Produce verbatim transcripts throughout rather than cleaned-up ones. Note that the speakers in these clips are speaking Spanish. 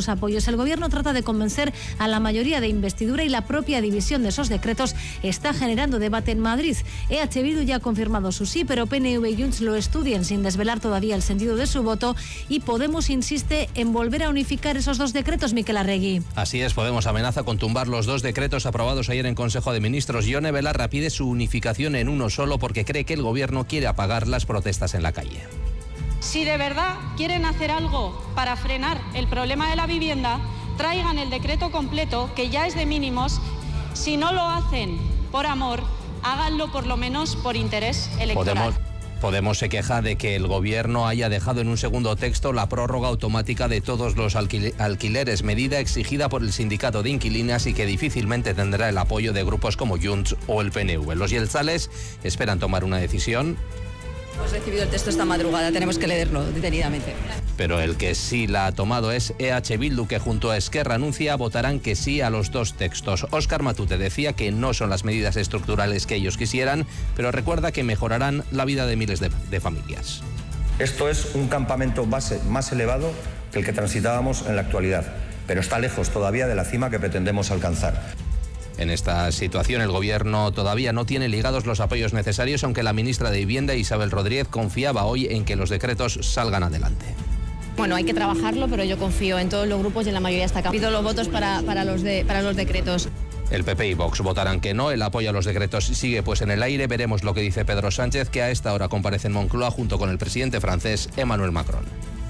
los apoyos. El Gobierno trata de convencer a la mayoría de investidura y la propia división de esos decretos está generando debate en Madrid. E H Bildu ya ha confirmado su sí, pero P N V y Junts lo estudian sin desvelar todavía el sentido de su voto, y Podemos insiste en volver a unificar esos dos decretos, Miquel Arregui. Así es, Podemos amenaza con tumbar los dos decretos aprobados ayer en Consejo de Ministros. Ione Belarra pide su unificación en uno solo porque cree que el Gobierno quiere apagar las protestas en la calle. Si de verdad quieren hacer algo para frenar el problema de la vivienda, traigan el decreto completo, que ya es de mínimos. Si no lo hacen por amor, háganlo por lo menos por interés electoral. Podemos... Podemos se queja de que el Gobierno haya dejado en un segundo texto la prórroga automática de todos los alquil- alquileres, medida exigida por el sindicato de inquilinas y que difícilmente tendrá el apoyo de grupos como Junts o el P N V. Los yeltzales esperan tomar una decisión. Hemos recibido el texto esta madrugada, tenemos que leerlo detenidamente. Pero el que sí la ha tomado es E H Bildu, que junto a Esquerra anuncia votarán que sí a los dos textos. Óscar Matute decía que no son las medidas estructurales que ellos quisieran, pero recuerda que mejorarán la vida de miles de, de familias. Esto es un campamento base más elevado que el que transitábamos en la actualidad, pero está lejos todavía de la cima que pretendemos alcanzar. En esta situación, el Gobierno todavía no tiene ligados los apoyos necesarios, aunque la ministra de Vivienda, Isabel Rodríguez, confiaba hoy en que los decretos salgan adelante. Bueno, hay que trabajarlo, pero yo confío en todos los grupos y en la mayoría de esta Cámara. Pido los votos para, para, los de, para los decretos. El P P y Vox votarán que no. El apoyo a los decretos sigue pues en el aire. Veremos lo que dice Pedro Sánchez, que a esta hora comparece en Moncloa junto con el presidente francés Emmanuel Macron.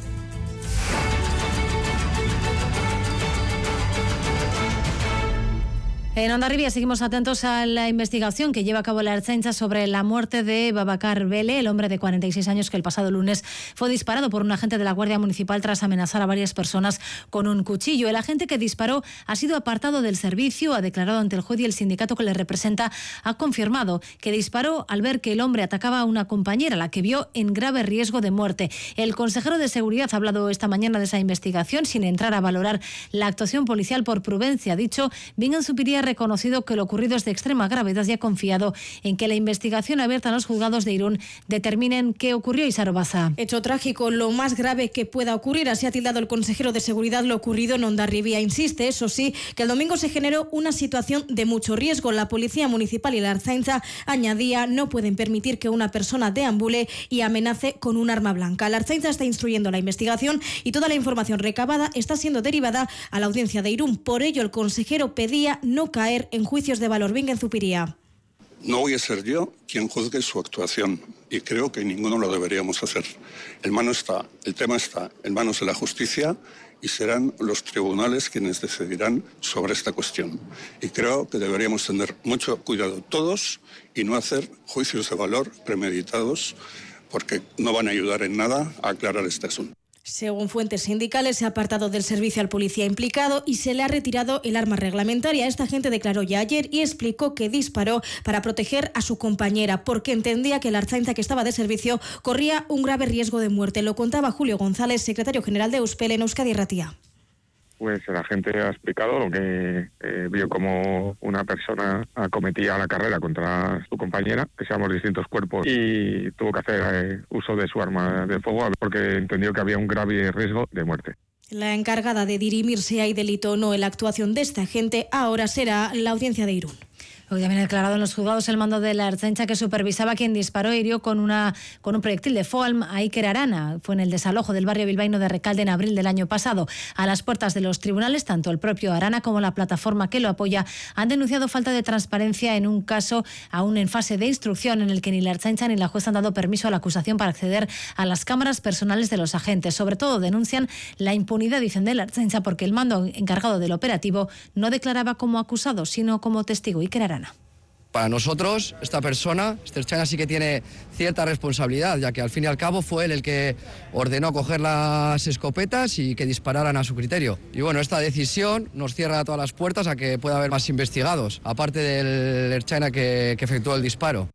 En Hondarribia seguimos atentos a la investigación que lleva a cabo la Ertzaintza sobre la muerte de Babacar Bele, el hombre de cuarenta y seis años que el pasado lunes fue disparado por un agente de la Guardia Municipal tras amenazar a varias personas con un cuchillo. El agente que disparó ha sido apartado del servicio, ha declarado ante el juez, y el sindicato que le representa ha confirmado que disparó al ver que el hombre atacaba a una compañera, la que vio en grave riesgo de muerte. El consejero de Seguridad ha hablado esta mañana de esa investigación sin entrar a valorar la actuación policial por prudencia. Ha dicho, Vingan Zupiria ha reconocido que lo ocurrido es de extrema gravedad y ha confiado en que la investigación abierta en los juzgados de Irún determinen qué ocurrió. Isaro Baza. Hecho trágico, lo más grave que pueda ocurrir. Así ha tildado el consejero de Seguridad lo ocurrido en Hondarribia. Insiste, eso sí, que el domingo se generó una situación de mucho riesgo. La Policía Municipal y la Ertzaintza, añadía, no pueden permitir que una persona deambule y amenace con un arma blanca. La Ertzaintza está instruyendo la investigación y toda la información recabada está siendo derivada a la audiencia de Irún. Por ello, el consejero pedía no caer en juicios de valor. Vingan Zupiria. No voy a ser yo quien juzgue su actuación y creo que ninguno lo deberíamos hacer. El, mano está, el tema está en manos de la justicia y serán los tribunales quienes decidirán sobre esta cuestión. Y creo que deberíamos tener mucho cuidado todos y no hacer juicios de valor premeditados, porque no van a ayudar en nada a aclarar este asunto. Según fuentes sindicales, se ha apartado del servicio al policía implicado y se le ha retirado el arma reglamentaria. Esta agente declaró ya ayer y explicó que disparó para proteger a su compañera, porque entendía que la Ertzaintza, que estaba de servicio, corría un grave riesgo de muerte. Lo contaba Julio González, secretario general de Euspel en Euskadi Irratia. Pues el agente ha explicado lo que eh, vio como una persona acometía la carrera contra su compañera, que seamos distintos cuerpos, y tuvo que hacer eh, uso de su arma de fuego porque entendió que había un grave riesgo de muerte. La encargada de dirimir si hay delito o no en la actuación de este agente ahora será la audiencia de Irún. Hoy también ha declarado en los juzgados el mando de la Ertzaintza que supervisaba a quien disparó e hirió con, una, con un proyectil de foam a Iker Arana. Fue en el desalojo del barrio bilbaíno de Recalde en abril del año pasado. A las puertas de los tribunales, tanto el propio Arana como la plataforma que lo apoya han denunciado falta de transparencia en un caso aún en fase de instrucción en el que ni la Ertzaintza ni la juez han dado permiso a la acusación para acceder a las cámaras personales de los agentes. Sobre todo denuncian la impunidad, dicen, de la Ertzaintza porque el mando encargado del operativo no declaraba como acusado, sino como testigo. Iker Arana. Para nosotros, esta persona, este Ertzaina, sí que tiene cierta responsabilidad, ya que al fin y al cabo fue él el que ordenó coger las escopetas y que dispararan a su criterio. Y bueno, esta decisión nos cierra todas las puertas a que pueda haber más investigados, aparte del Ertzaina que, que efectuó el disparo.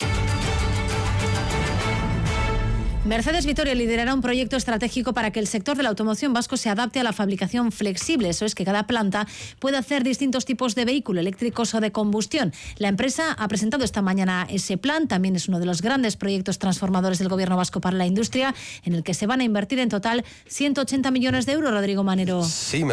Mercedes Vitoria liderará un proyecto estratégico para que el sector de la automoción vasco se adapte a la fabricación flexible. Eso es, que cada planta pueda hacer distintos tipos de vehículos eléctricos o de combustión. La empresa ha presentado esta mañana ese plan. También es uno de los grandes proyectos transformadores del Gobierno vasco para la industria, en el que se van a invertir en total ciento ochenta millones de euros. Rodrigo Manero. Sí,